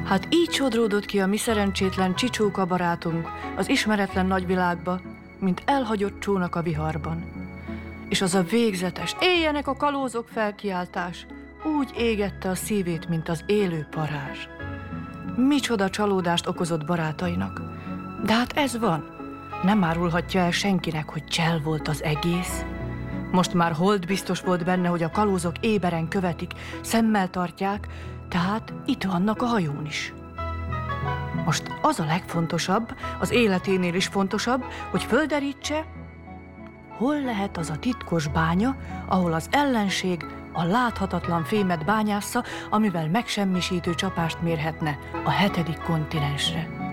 Hát így sodródott ki a mi szerencsétlen Csicsóka barátunk az ismeretlen nagyvilágba, mint elhagyott csónak a viharban. És az a végzetes, éljenek a kalózok felkiáltás úgy égette a szívét, mint az élő parázs. Micsoda csalódást okozott barátainak. De hát ez van. Nem árulhatja el senkinek, hogy csel volt az egész. Most már hold biztos volt benne, hogy a kalózok éberen követik, szemmel tartják, tehát itt vannak a hajón is. Most az a legfontosabb, az életénél is fontosabb, hogy földerítse, hol lehet az a titkos bánya, ahol az ellenség a láthatatlan fémet bányásza, amivel megsemmisítő csapást mérhetne a 7. kontinensre.